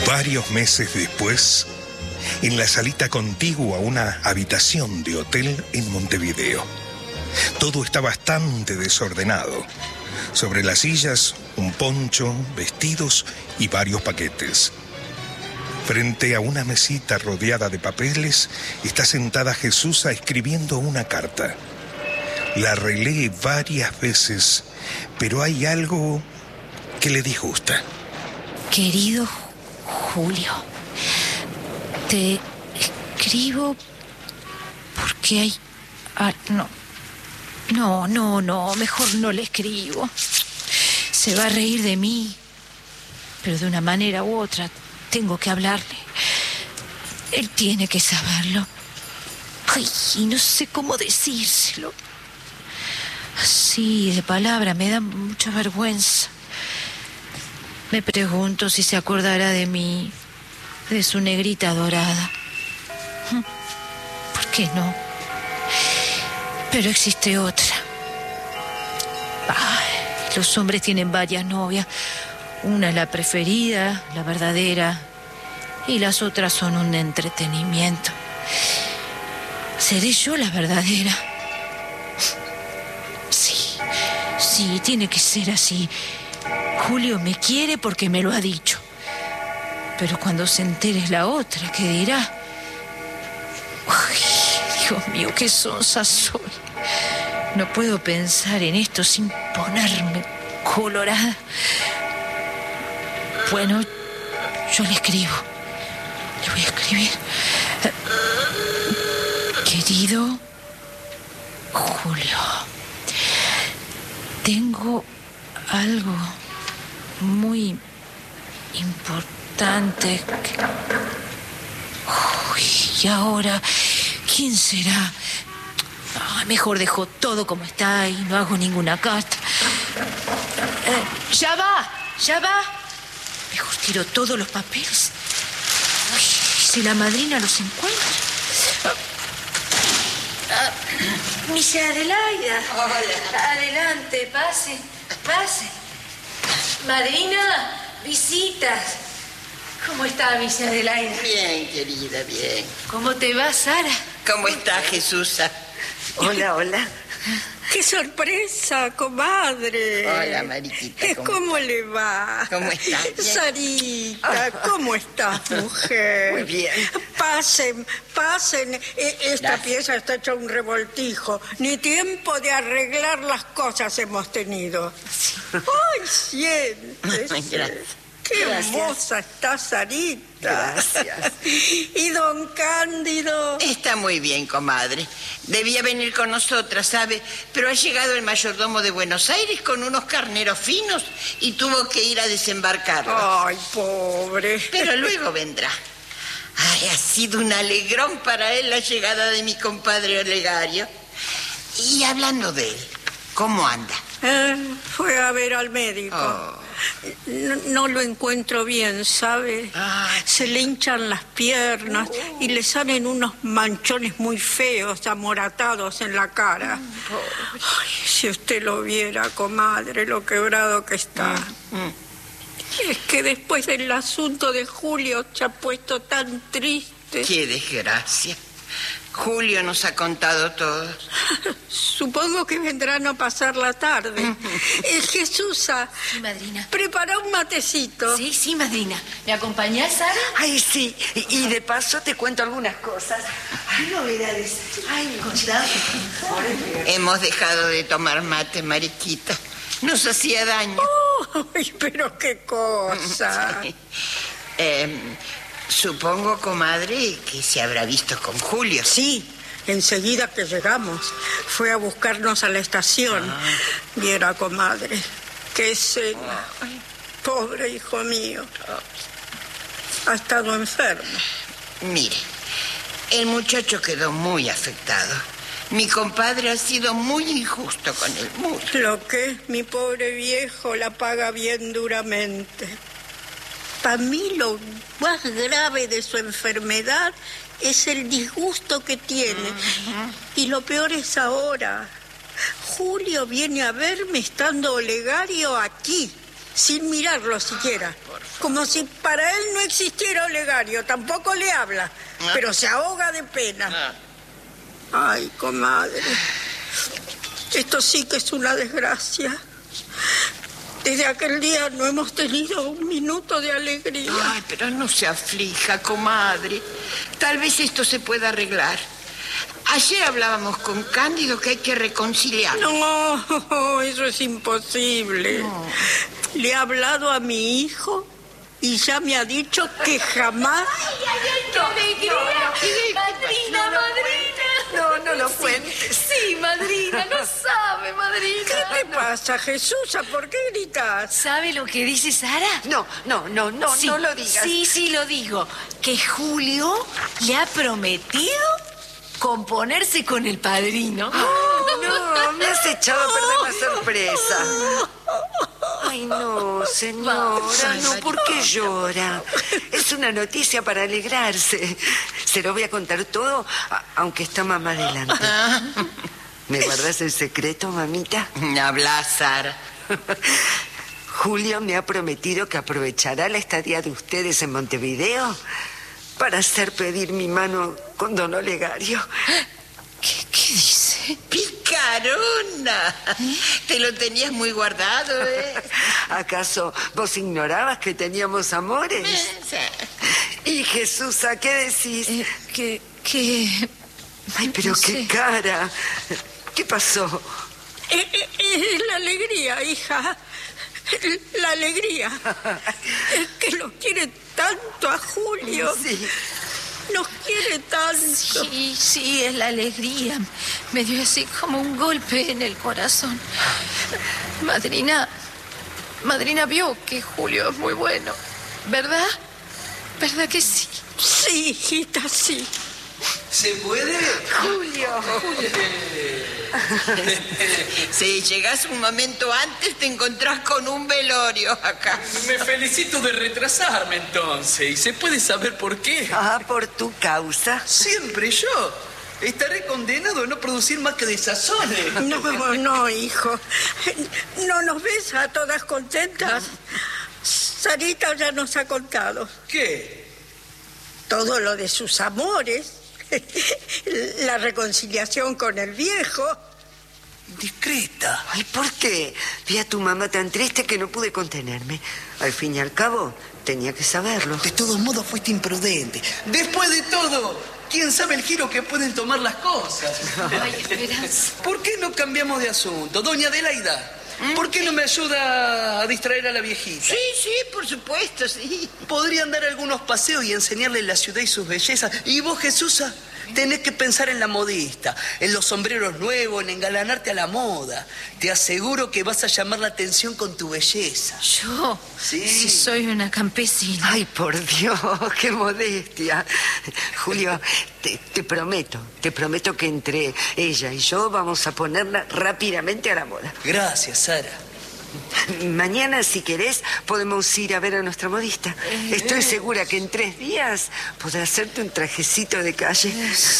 Varios meses después, en la salita contigua a una habitación de hotel en Montevideo. Todo está bastante desordenado. Sobre las sillas, un poncho, vestidos y varios paquetes. Frente a una mesita rodeada de papeles, está sentada Jesusa escribiendo una carta. La relee varias veces, pero hay algo que le disgusta. Querido Julio, te escribo porque hay... No, mejor no le escribo. Se va a reír de mí, pero de una manera u otra tengo que hablarle. Él tiene que saberlo. Ay, y no sé cómo decírselo. Así, de palabra, me da mucha vergüenza. Me pregunto si se acordará de mí, de su negrita dorada. ¿Por qué no? Pero existe otra. Ay, los hombres tienen varias novias. Una es la preferida, la verdadera, y las otras son un entretenimiento. ¿Seré yo la verdadera? Sí, tiene que ser así. Julio me quiere porque me lo ha dicho. Pero cuando se entere la otra, ¿qué dirá? Ay, Dios mío, qué sonsa soy. No puedo pensar en esto sin ponerme colorada. Bueno, yo le escribo. Le voy a escribir. Querido Julio, tengo algo muy importante que... Uy, y ahora, ¿quién será? Mejor dejo todo como está y no hago ninguna carta. Ya va. Mejor tiro todos los papeles. Uy, si la madrina los encuentra. Misa Adelaida. Hola. Adelante, pase. Madrina, visitas. ¿Cómo está, Misa Adelaida? Bien, querida, bien. ¿Cómo te va, Sara? ¿Cómo está, Jesusa? Hola. ¡Qué sorpresa, comadre! Hola, Mariquita. ¿Cómo le va? ¿Cómo está? Bien. Sarita, ¿cómo estás, mujer? Muy bien. Pasen. Esta Gracias. pieza está hecha un revoltijo. Ni tiempo de arreglar las cosas hemos tenido. ¡Ay, siéntese! Gracias. ¡Qué Gracias. hermosa está Sarita! Gracias. ¿Y don Cándido? Está muy bien, comadre. Debía venir con nosotras, ¿sabe? Pero ha llegado el mayordomo de Buenos Aires con unos carneros finos y tuvo que ir a desembarcarlos. ¡Ay, pobre! Pero luego vendrá. Ay, ha sido un alegrón para él la llegada de mi compadre Olegario. Y hablando de él, ¿cómo anda? Fue a ver al médico. Oh. No lo encuentro bien, ¿sabe? Se le hinchan las piernas y le salen unos manchones muy feos, amoratados en la cara. Ay, si usted lo viera, comadre, lo quebrado que está. Es que después del asunto de Julio se ha puesto tan triste. ¡Qué desgracia! Julio nos ha contado todo. Supongo que vendrán a pasar la tarde. Jesusa, Sí, madrina. prepara un matecito. Sí, madrina. ¿Me acompañás, Sara? Ay, sí, y de paso te cuento algunas cosas. Hay novedades. Ay, cuidado. Hemos dejado de tomar mate, Mariquita. Nos hacía daño. Ay, pero qué cosa. Sí. Supongo, comadre, que se habrá visto con Julio. Sí, enseguida que llegamos, fue a buscarnos a la estación. Viera, comadre, qué escena. Pobre hijo mío. Ha estado enfermo. Mire, el muchacho quedó muy afectado. Mi compadre ha sido muy injusto con él, muy. Lo que es mi pobre viejo la paga bien duramente. Para mí lo más grave de su enfermedad es el disgusto que tiene. Y lo peor es ahora. Julio viene a verme estando Olegario aquí. sin mirarlo siquiera. Como si para él no existiera Olegario. Tampoco le habla, pero se ahoga de pena. Ay, comadre, esto sí que es una desgracia. Desde aquel día no hemos tenido un minuto de alegría. Ay, pero no se aflija, comadre. Tal vez esto se pueda arreglar. Ayer hablábamos con Cándido que hay que reconciliar. No, eso es imposible. No. Le he hablado a mi hijo y ya me ha dicho que jamás... ¡Ay, qué alegría! ¡Madrina, madrina! No lo cuentes. Sí, madrina, no sabe, madrina. ¿Qué te pasa, Jesús? ¿Por qué gritas? ¿Sabe lo que dice Sara? No Sí, no lo digas. Sí, lo digo. Que Julio le ha prometido componerse con el padrino. No, me has echado a perder la sorpresa. Ay, no, señora, no, ¿por qué llora? Es una noticia para alegrarse. Se lo voy a contar todo, aunque está mamá adelante. ¿Me guardas el secreto, mamita? Habla, Sara. Julio me ha prometido que aprovechará la estadía de ustedes en Montevideo para hacer pedir mi mano con don Olegario. ¿Qué dice? ¡Picarona! Te lo tenías muy guardado, ¿eh? ¿Acaso vos ignorabas que teníamos amores? Y Jesús, ¿a qué decís? Ay, pero no qué sé. cara. ¿Qué pasó? Es la alegría, hija. La alegría. Es que lo quiere tanto a Julio. Sí. Nos quiere tanto. Sí, es la alegría. Me dio así como un golpe en el corazón. Madrina vio que Julio es muy bueno, ¿verdad? ¿Verdad que sí? Sí, hijita, sí. ¿Se puede? Julio. Si llegas un momento antes, te encontrás con un velorio acá. Me felicito de retrasarme entonces. ¿Y se puede saber por qué? Ah, por tu causa. Siempre yo. Estaré condenado a no producir más que desazones. No, hijo. ¿No nos ves a todas contentas? Sarita ya nos ha contado. ¿Qué? Todo lo de sus amores. La reconciliación con el viejo. Discreta. Ay, ¿por qué? Vi a tu mamá tan triste que no pude contenerme. Al fin y al cabo, tenía que saberlo. De todos modos fuiste imprudente. Después de todo, ¿quién sabe el giro que pueden tomar las cosas? Ay, esperas. ¿Por qué no cambiamos de asunto? Doña Adelaida, ¿por qué no me ayuda a distraer a la viejita? Sí, por supuesto, sí. Podrían dar algunos paseos y enseñarle la ciudad y sus bellezas. Y vos, Jesúsa, tenés que pensar en la modista, en los sombreros nuevos, en engalanarte a la moda. Te aseguro que vas a llamar la atención con tu belleza. ¿Yo? Sí. Si soy una campesina. Ay, por Dios, qué modestia. Julio, te prometo que entre ella y yo vamos a ponerla rápidamente a la moda. Gracias, Sara. Mañana, si querés, podemos ir a ver a nuestra modista. Estoy segura que en 3 días podrá hacerte un trajecito de calle.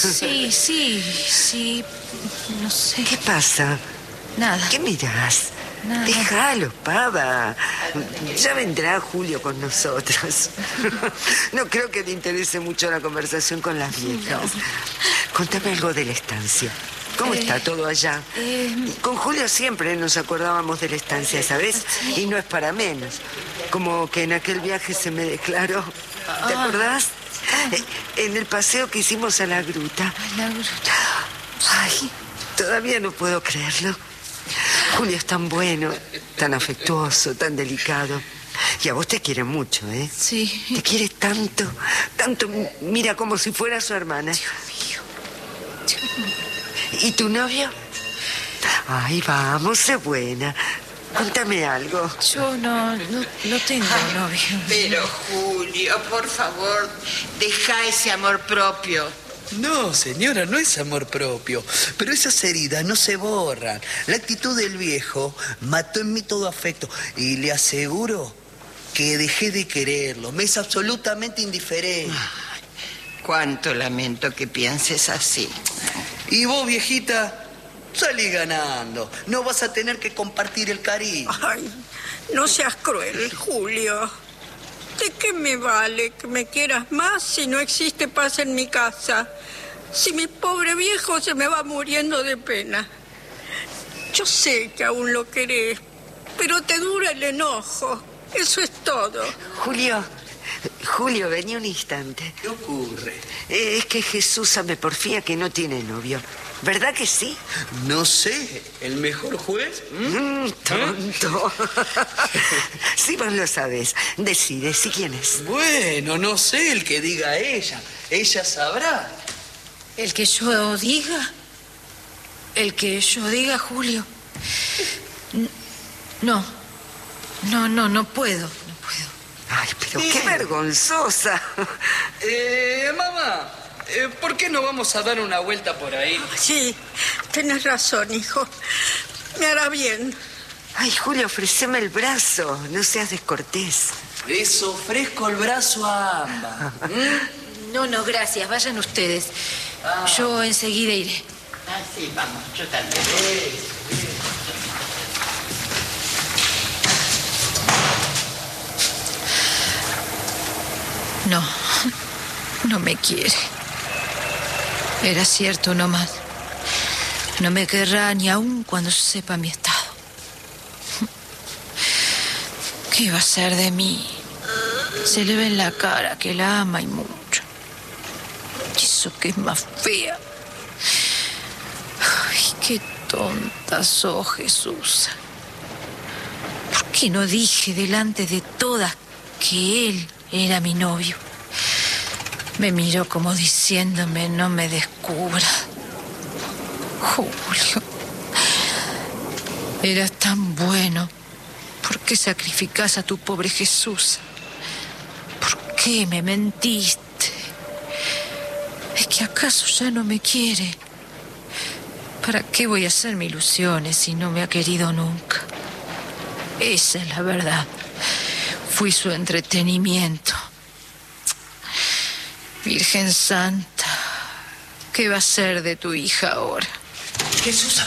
Sí. No sé. ¿Qué pasa? Nada. ¿Qué mirás? Nada. Déjalo, pava. Ya vendrá Julio con nosotros. No creo que le interese mucho la conversación con las viejas. Contame algo de la estancia. ¿Cómo está todo allá? Con Julio siempre nos acordábamos de la estancia, ¿sabes? Y no es para menos. Como que en aquel viaje se me declaró. ¿Te acordás? En el paseo que hicimos a la gruta. La gruta. Ay, todavía no puedo creerlo. Julio es tan bueno, tan afectuoso, tan delicado. Y a vos te quiere mucho, ¿eh? Sí. Te quiere tanto, tanto. Mira, como si fuera su hermana. Dios mío. ¿Y tu novio? Ay, vamos, sé buena. Cuéntame algo. Yo no tengo novio. Pero, Julio, por favor, deja ese amor propio. No, señora, no es amor propio. Pero esas heridas no se borran. La actitud del viejo mató en mí todo afecto. Y le aseguro que dejé de quererlo. Me es absolutamente indiferente. Cuánto lamento que pienses así. Y vos, viejita, salí ganando. No vas a tener que compartir el cariño. Ay, No seas cruel, Julio. ¿De qué me vale que me quieras más si no existe paz en mi casa? Si mi pobre viejo se me va muriendo de pena. Yo sé que aún lo querés, pero te dura el enojo. Eso es todo. Julio, vení un instante. ¿Qué ocurre? Es que Jesús me porfía que no tiene novio. ¿Verdad que sí? No sé, ¿el mejor juez? Tonto. Sí, vos lo sabés. Decide, ¿sí quién es? Bueno, no sé, el que diga ella. Ella sabrá. ¿El que yo diga? ¿El que yo diga, Julio? No puedo. Ay, pero qué vergonzosa. Mamá, ¿por qué no vamos a dar una vuelta por ahí? Sí, tenés razón, hijo. Me hará bien. Ay, Julio, ofreceme el brazo. No seas descortés. Les ofrezco el brazo a ambas. No, gracias. Vayan ustedes. Yo enseguida iré. Sí, vamos, yo también. No me quiere. Era cierto nomás. No me querrá ni aún cuando sepa mi estado. ¿Qué va a hacer de mí? Se le ve en la cara que la ama y mucho. Y eso que es más fea. Ay, qué tonta sos, Jesús. ¿Por qué no dije delante de todas que él era mi novio? Me miró como diciéndome, no me descubra. Julio, eras tan bueno. ¿Por qué sacrificás a tu pobre Jesús? ¿Por qué me mentiste? ¿Es que acaso ya no me quiere? ¿Para qué voy a hacerme ilusiones si no me ha querido nunca? Esa es la verdad. Fui su entretenimiento. Virgen Santa, ¿qué va a ser de tu hija ahora? Jesús.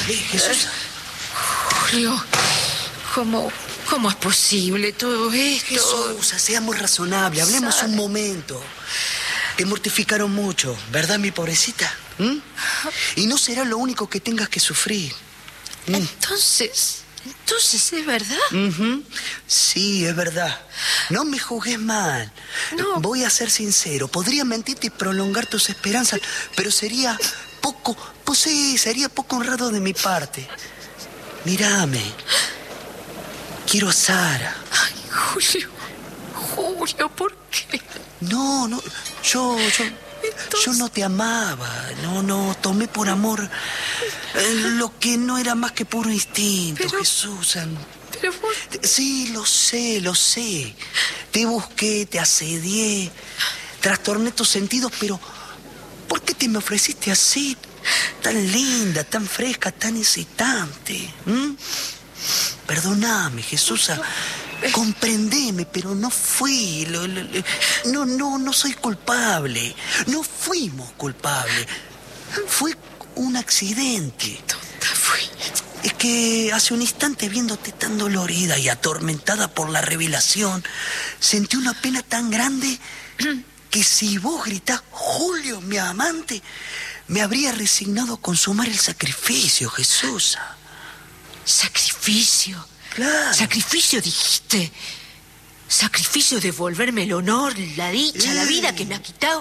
Julio, ¿cómo es posible todo esto? Jesús, seamos razonables, hablemos un momento. Te mortificaron mucho, ¿verdad, mi pobrecita? Y no será lo único que tengas que sufrir. Entonces, ¿es verdad? Sí, es verdad. No me juzgues mal. No. Voy a ser sincero. Podría mentirte y prolongar tus esperanzas, pero sería poco honrado de mi parte. Mírame. Quiero a Sara. Ay, Julio, ¿por qué? No, yo no te amaba. No, tomé por amor lo que no era más que puro instinto, pero, Jesús. Pero vos... Sí, lo sé. Te busqué, te asedié, trastorné tus sentidos, pero ¿por qué te me ofreciste así? Tan linda, tan fresca, tan excitante. Perdóname, Jesús. Comprendeme, pero no fui. No soy culpable. No fuimos culpables. Fue un accidente. Qué tonta fui. Es que hace un instante, viéndote tan dolorida y atormentada por la revelación, sentí una pena tan grande que si vos gritás, Julio, mi amante, me habría resignado a consumar el sacrificio, Jesús. ¿Sacrificio? Claro. ¿Sacrificio dijiste? ¿Sacrificio de devolverme el honor, la dicha, la vida que me ha quitado?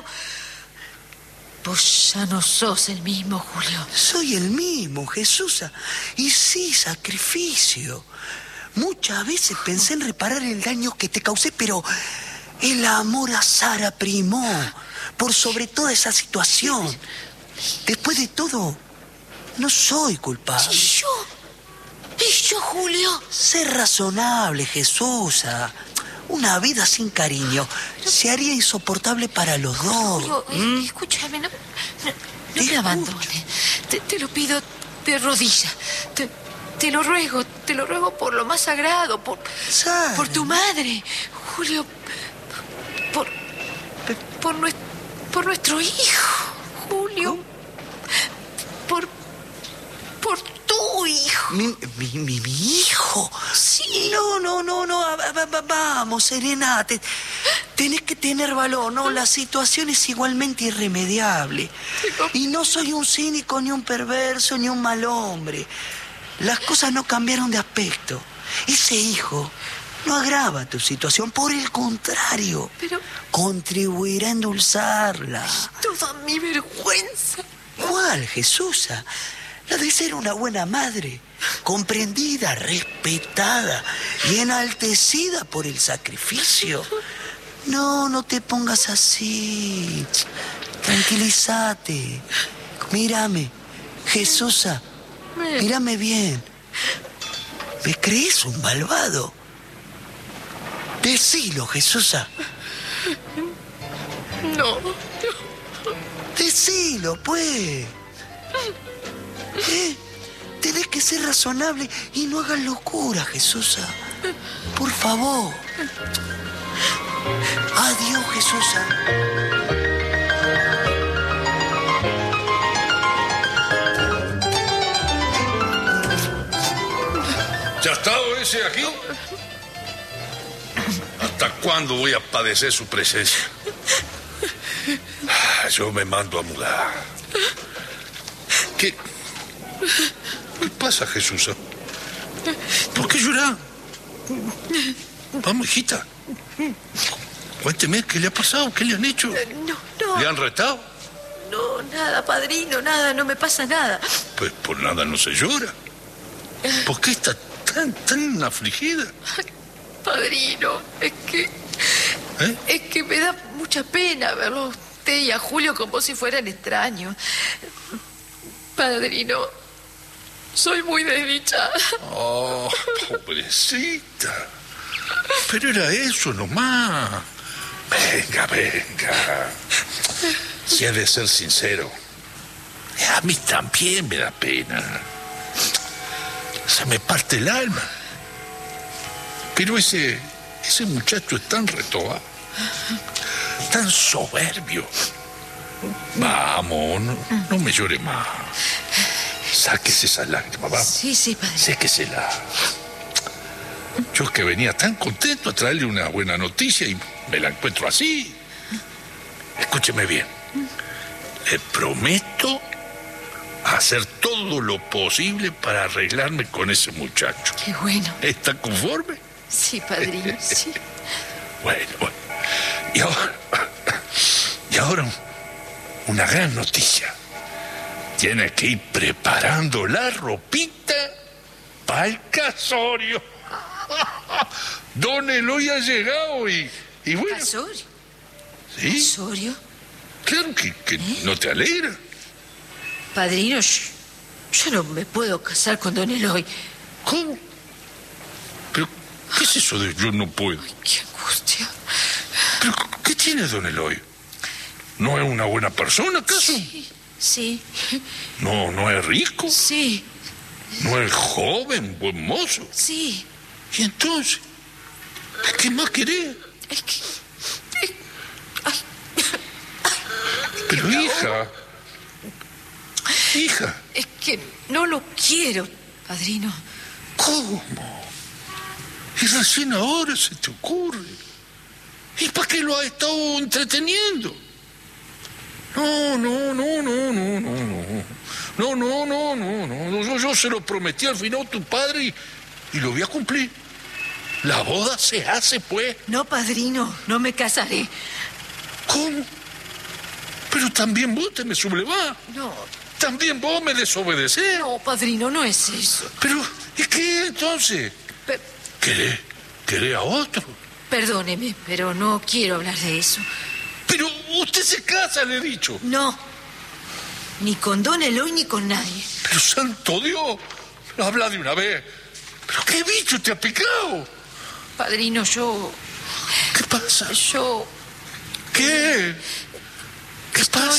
Vos ya no sos el mismo, Julio. Soy el mismo, Jesús. Y sí, sacrificio. Muchas veces pensé en reparar el daño que te causé, pero el amor a Sara primó por sobre toda esa situación. Después de todo, no soy culpable. ¿Y yo, Julio? Sé razonable, Jesús. Una vida sin cariño se haría insoportable para los dos. Julio, escúchame, no me abandones. Te lo pido de rodillas. Te lo ruego por lo más sagrado, por tu madre, Julio, por nuestro hijo, Julio, por tu hijo. ¿Mi hijo? Sí. No. Vamos, Serena. Tenés que tener valor, ¿no? La situación es igualmente irremediable. Y no soy un cínico, ni un perverso, ni un mal hombre. Las cosas no cambiaron de aspecto. Ese hijo no agrava tu situación, por el contrario. Pero... contribuirá a endulzarla. Toda mi vergüenza. ¿Cuál, Jesusa? La de ser una buena madre, comprendida, respetada y enaltecida por el sacrificio. No te pongas así. Tranquilízate. Mírame, Jesusa, mírame bien. ¿Me crees un malvado? Decilo, Jesusa. No. Decilo, pues. Tenés que ser razonable y no hagas locura, Jesusa. Por favor. Adiós, Jesusa. ¿Ya ha estado ese aquí? ¿Hasta cuándo voy a padecer su presencia? Yo me mando a mudar. ¿Qué pasa, Jesús? ¿Por qué llorar? Vamos, hijita. Cuénteme, ¿qué le ha pasado? ¿Qué le han hecho? No. ¿Le han retado? No, nada, padrino, nada, no me pasa nada. Pues por nada no se llora. ¿Por qué está tan afligida? Padrino, es que me da mucha pena verlo a usted y a Julio como si fueran extraños. Padrino, soy muy desdichada. Oh, pobrecita. Pero era eso nomás. Venga. Si ha de ser sincero, a mí también me da pena. Se me parte el alma. Pero ese muchacho es tan retobado, tan soberbio. Vamos, no me llore más. Sáquese esa lágrima, vamos. Sí, padre. Séquesela. Yo que venía tan contento a traerle una buena noticia y me la encuentro así. Escúcheme bien. Le prometo hacer todo lo posible para arreglarme con ese muchacho. Qué bueno. ¿Está conforme? Sí, padrino, sí. Bueno. Y ahora una gran noticia. Tiene que ir preparando la ropita para el casorio. Don Eloy ha llegado y bueno. ¿Casorio? ¿Sí? ¿Casorio? Claro que no te alegra. Padrino, yo no me puedo casar con don Eloy. ¿Cómo? ¿Pero qué es eso de yo no puedo? Ay, qué angustia. ¿Pero qué tiene don Eloy? ¿No es una buena persona, acaso? Sí. ¿No es rico? Sí. ¿No es joven, buen mozo? Sí. ¿Y entonces? ¿Qué más querés? Es que... Pero hija. Es que no lo quiero, padrino. ¿Cómo? Y recién ahora se te ocurre. ¿Y para qué lo has estado entreteniendo? No. Yo se lo prometí al final a tu padre y lo voy a cumplir. La boda se hace, pues. No, padrino, no me casaré. ¿Cómo? Pero también vos te me sublevás. No. También vos me desobedecés. No, padrino, no es eso. Pero, ¿y qué entonces? ¿Querés a otro? Perdóneme, pero no quiero hablar de eso. Pero usted se casa, le he dicho. No. Ni con don Eloy ni con nadie. Pero santo Dios, habla de una vez. ¿Pero qué bicho te ha picado? Padrino, yo... ¿Qué pasa? Yo... ¿Qué? ¿Qué pasa?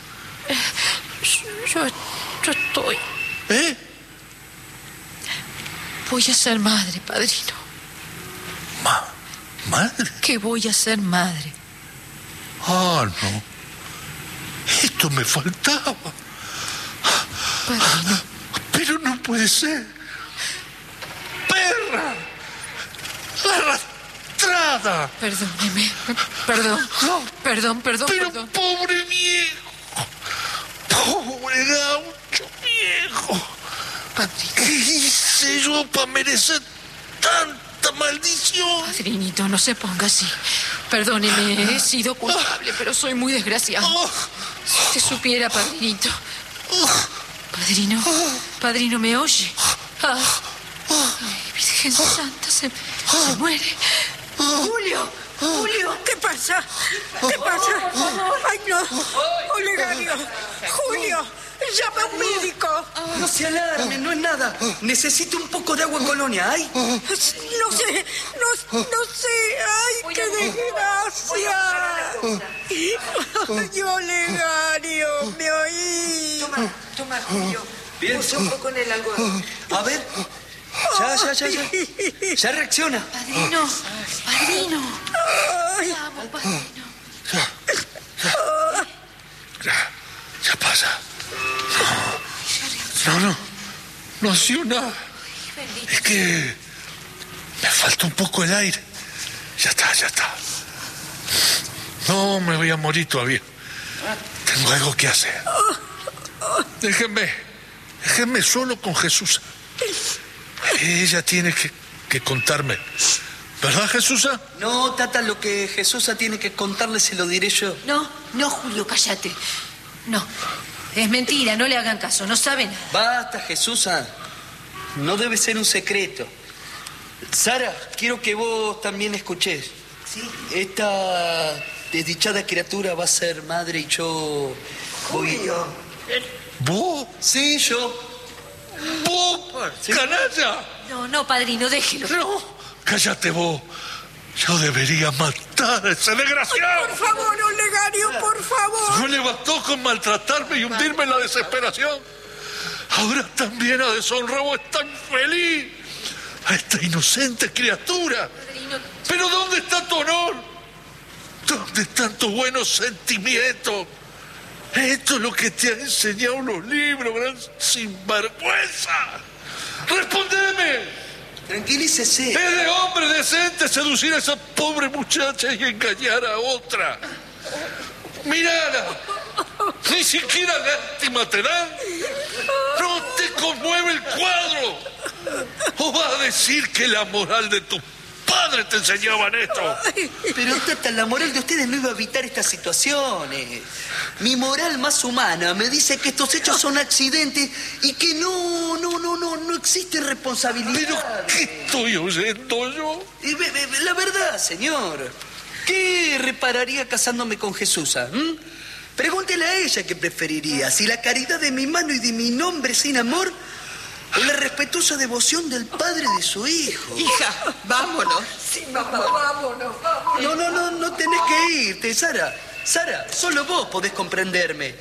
Yo estoy... ¿Eh? Voy a ser madre, padrino. ¿Madre? Que voy a ser madre. Ah, no. Esto me faltaba. Padrino. Pero no puede ser. ¡Perra! ¡Arrastrada! Perdóneme. Perdón. Pero pobre viejo. Pobre gaucho viejo. Padrino. ¿Qué hice yo para merecer tanta maldición? Padrinito, no se ponga así. Perdóneme, he sido culpable, pero soy muy desgraciado. Si usted supiera, padrinito. Padrino, ¿me oye? Ay, Virgen Santa, se muere. Julio, ¿qué pasa? Ay, no. Olegario, Julio, llama a un médico. No se alarme, no es nada. Necesito un poco de agua Colonia, ¿hay? No sé. Ay, qué desgracia. Ay, Olegario, me oí. Toma, Julio. Bien. Puse un poco en el algodón. A ver. Ya. Ya reacciona. Padrino. Ay. Vamos, padrino. Ya pasa. No ha sido nada. Es que me falta un poco el aire. Ya está. No me voy a morir todavía. Tengo algo que hacer. Déjenme solo con Jesús. Ella tiene que contarme. ¿Verdad, Jesús? No, Tata, lo que Jesús tiene que contarle se lo diré yo. No, Julio, cállate. No, es mentira, no le hagan caso, no saben nada. Basta, Jesús. No debe ser un secreto. Sara, quiero que vos también escuches. Sí. Esta desdichada criatura va a ser madre y yo voy... Julio. ¿Vos? Sí, yo. ¿Vos? Sí. ¡Canalla! No, padrino, déjelo. No, cállate vos. Yo debería matar a ese desgraciado. Por favor, Olegario, por favor. No le bastó con maltratarme y hundirme en la desesperación. Ahora también ha deshonrado a esta infeliz, a esta inocente criatura. Pero ¿dónde está tu honor? ¿Dónde están tus buenos sentimientos? Esto es lo que te han enseñado los libros, gran sinvergüenza. ¡Respondeme! Tranquilícese. Es de hombre decente seducir a esa pobre muchacha y engañar a otra. Mírala. Ni siquiera lástima te dan. No te conmueve el cuadro. ¿O vas a decir que la moral de tus padres te enseñaban esto? Pero, Tata, la moral de ustedes no iba a evitar estas situaciones. Mi moral más humana me dice que estos hechos son accidentes y que no existe responsabilidad. ¿Pero qué estoy oyendo yo? La verdad, señor. ¿Qué repararía casándome con Jesús? Pregúntele a ella qué preferiría, si la caridad de mi mano y de mi nombre sin amor o la respetuosa devoción del padre de su hijo. Hija, vámonos. Sí, mamá, vámonos. No tenés que irte, Sara. Sara, solo vos podés comprenderme.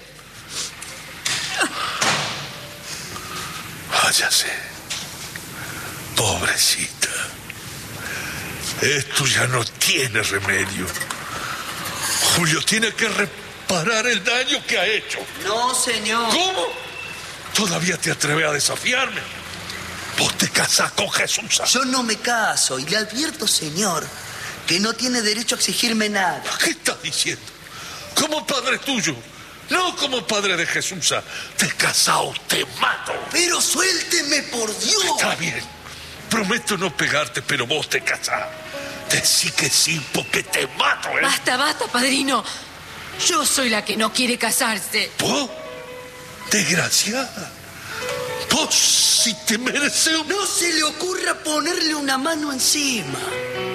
Váyase. Pobrecita. Esto ya no tiene remedio. Julio tiene que reparar el daño que ha hecho. No, señor. ¿Cómo? ¿Todavía te atreves a desafiarme? Vos te casás con Jesús. Yo no me caso y le advierto, señor, que no tiene derecho a exigirme nada. ¿Qué estás diciendo? Como padre tuyo, no como padre de Jesús. Te casás o te mato. Pero suélteme, por Dios. Está bien. Prometo no pegarte, pero vos te casás. Decí que sí, porque te mato, ¿eh? Basta, padrino. Yo soy la que no quiere casarse. ¿Vos? Desgraciada. Vos si te mereces un... No se le ocurra ponerle una mano encima.